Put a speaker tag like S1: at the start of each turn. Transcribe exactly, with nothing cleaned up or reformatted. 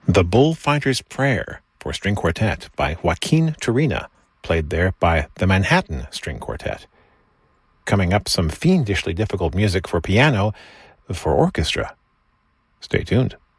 S1: The Bullfighter's Prayer for String Quartet by Joaquin Turina, played there by the Manhattan String Quartet. Coming up, some fiendishly difficult music for piano for orchestra. Stay tuned.